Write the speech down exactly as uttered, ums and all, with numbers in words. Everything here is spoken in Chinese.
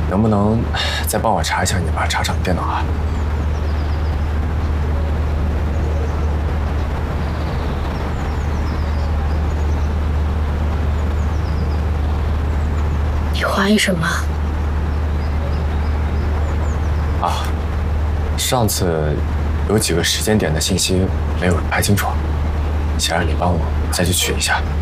能不能再帮我查一下你爸茶厂的电脑啊？ 你怀疑什么？ 啊，上次有几个时间点的信息没有拍清楚，想让你帮我再去取一下。